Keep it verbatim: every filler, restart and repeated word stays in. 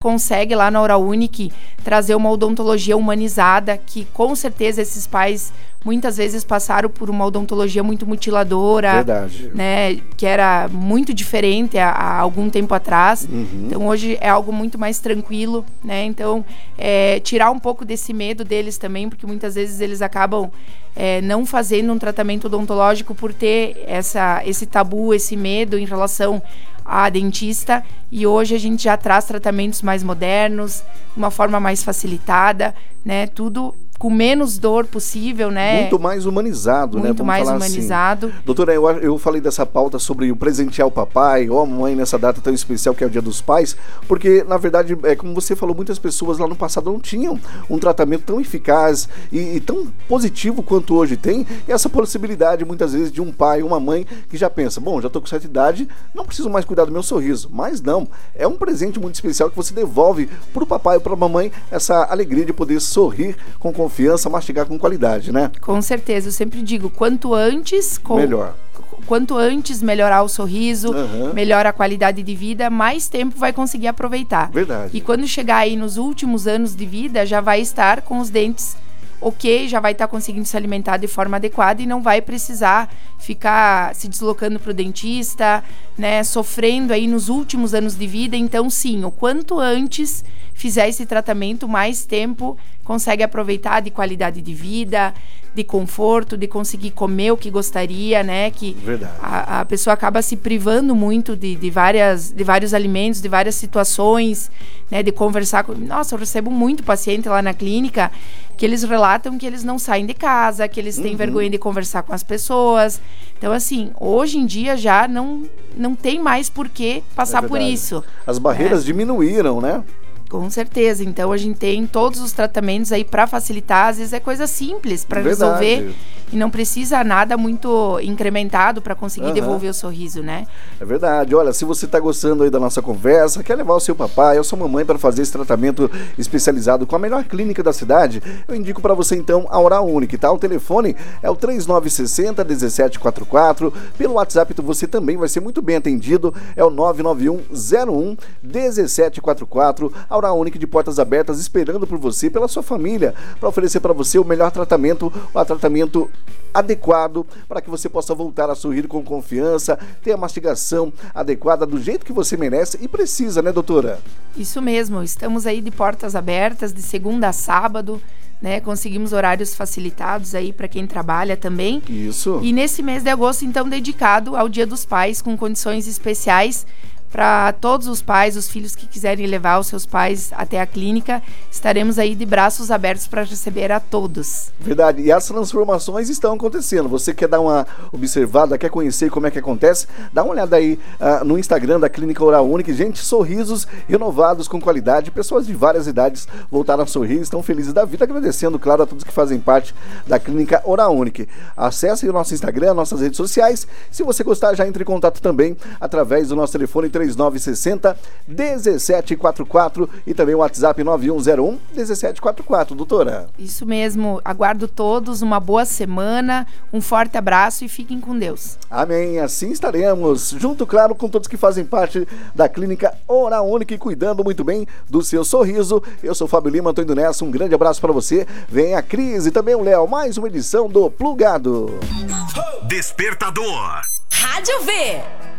consegue lá na Oral-Unic trazer uma odontologia humanizada, que com certeza esses pais muitas vezes passaram por uma odontologia muito mutiladora. Verdade. Né, que era muito diferente há, há algum tempo atrás. Uhum. Então hoje é algo muito mais tranquilo, né? Então é, tirar um pouco desse medo deles também, porque muitas vezes eles acabam é, não fazendo um tratamento odontológico por ter essa, esse tabu, esse medo em relação a dentista, e hoje a gente já traz tratamentos mais modernos, de uma forma mais facilitada, né? Tudo com menos dor possível, né? Muito mais humanizado, Muito né? Vamos mais falar humanizado. Assim. Doutora, eu, eu falei dessa pauta sobre o presentear o papai ou a mãe nessa data tão especial que é o Dia dos Pais, porque, na verdade, é como você falou, muitas pessoas lá no passado não tinham um tratamento tão eficaz e, e tão positivo quanto hoje tem, e essa possibilidade, muitas vezes, de um pai, uma mãe que já pensa, bom, já tô com certa idade, não preciso mais cuidar do meu sorriso. Mas não, é um presente muito especial que você devolve pro papai ou pra mamãe essa alegria de poder sorrir com confiança, mastigar com qualidade, né? Com certeza, eu sempre digo, quanto antes... Com... Melhor. Quanto antes melhorar o sorriso, uhum. melhora a qualidade de vida, mais tempo vai conseguir aproveitar. Verdade. E quando chegar aí nos últimos anos de vida, já vai estar com os dentes ok, já vai estar conseguindo se alimentar de forma adequada e não vai precisar ficar se deslocando para o dentista, né, sofrendo aí nos últimos anos de vida. Então, sim, o quanto antes fizer esse tratamento, mais tempo consegue aproveitar de qualidade de vida, de conforto, de conseguir comer o que gostaria, né? Que a, a pessoa acaba se privando muito de, de, várias, de vários alimentos, de várias situações, né? De conversar com... Nossa, eu recebo muito paciente lá na clínica que eles relatam que eles não saem de casa, que eles têm uhum. vergonha de conversar com as pessoas. Então, assim, hoje em dia já não, não tem mais por que passar é por isso. As barreiras né? diminuíram, né? Com certeza. Então, a gente tem todos os tratamentos aí para facilitar. Às vezes é coisa simples para resolver e não precisa nada muito incrementado para conseguir uhum. devolver o sorriso, né? É verdade. Olha, se você está gostando aí da nossa conversa, quer levar o seu papai ou sua mamãe para fazer esse tratamento especializado com a melhor clínica da cidade, eu indico para você então a Oral-Unic, tá? O telefone é o três nove seis zero, um sete quatro quatro. Pelo WhatsApp você também vai ser muito bem atendido. É o nove nove um zero um um sete quatro quatro. A Oral-Unic de portas abertas esperando por você e pela sua família para oferecer para você o melhor tratamento, o tratamento adequado para que você possa voltar a sorrir com confiança, ter a mastigação adequada do jeito que você merece e precisa, né, doutora? Isso mesmo, estamos aí de portas abertas de segunda a sábado, né? Conseguimos horários facilitados aí para quem trabalha também. Isso. E nesse mês de agosto, então, dedicado ao Dia dos Pais, com condições especiais para todos os pais, os filhos que quiserem levar os seus pais até a clínica, estaremos aí de braços abertos para receber a todos. Verdade, e as transformações estão acontecendo. Você quer dar uma observada, quer conhecer como é que acontece? Dá uma olhada aí uh, no Instagram da Clínica Oral-Unic. Gente, sorrisos renovados com qualidade, pessoas de várias idades voltaram a sorrir, estão felizes da vida, agradecendo, claro, a todos que fazem parte da Clínica Oral-Unic. Acesse o nosso Instagram, nossas redes sociais. Se você gostar, já entre em contato também através do nosso telefone três nove seis zero, um sete quatro quatro e também o WhatsApp nove um zero um, um sete quatro quatro, doutora. Isso mesmo, aguardo todos, uma boa semana, um forte abraço e fiquem com Deus. Amém, assim estaremos, junto, claro, com todos que fazem parte da Clínica Oral-Unic, cuidando muito bem do seu sorriso. Eu sou o Fábio Lima, tô indo nessa, um grande abraço para você. Vem a Cris e também o Léo, mais uma edição do Plugado. Despertador. Rádio V.